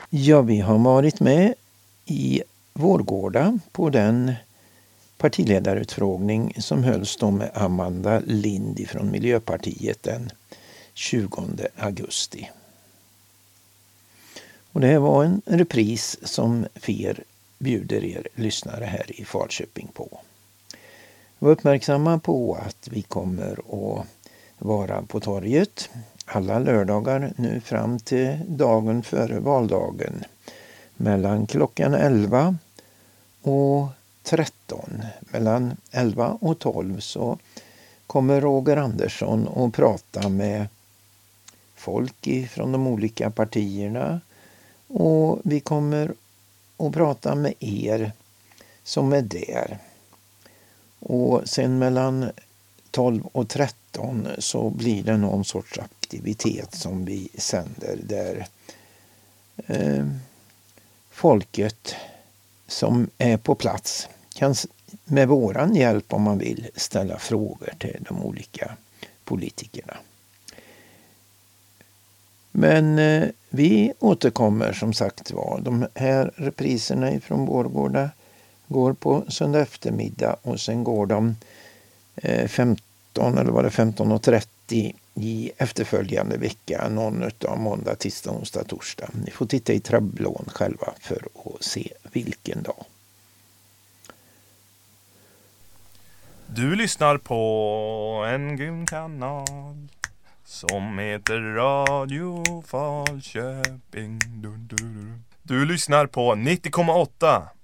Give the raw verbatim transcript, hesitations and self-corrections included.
Ja, vi har varit med i Vårgårda på den partiledarutfrågning som hölls då med Amanda Lind från Miljöpartiet den tjugonde augusti. Och det här var en repris som F bjuder er lyssnare här i Falköping på. Var uppmärksamma på att vi kommer att vara på torget alla lördagar nu fram till dagen före valdagen mellan klockan elva och tretton. Mellan elva och tolv så kommer Roger Andersson att prata med folk från de olika partierna, och vi kommer att prata med er som är där. Och sen mellan tolv och tretton så blir det någon sorts aktivitet som vi sänder där eh, folket som är på plats kan med våran hjälp, om man vill, ställa frågor till de olika politikerna. Men eh, vi återkommer som sagt var. De här repriserna från Vårgårda går på söndag eftermiddag, och sen går de eh, femton eller var det femton och trettio i efterföljande vecka, någon utav måndag, tisdag, onsdag, torsdag. Ni får titta i tablån själva för att se vilken dag. Du lyssnar på en grym kanal som heter Radio Falköping. Du, du, du. du lyssnar på nittio komma åtta